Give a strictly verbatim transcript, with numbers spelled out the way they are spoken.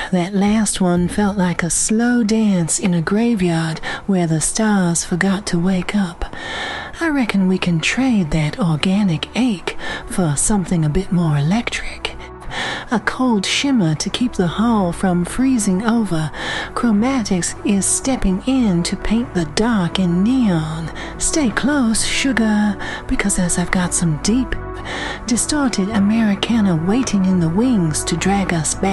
that last one felt like a slow dance in a graveyard where the stars forgot to wake up. I reckon we can trade that organic ache for something a bit more electric. A cold shimmer to keep the hull from freezing over. Chromatics is stepping in to paint the dark in neon. Stay close, sugar, because as I've got some deep, distorted Americana waiting in the wings to drag us back.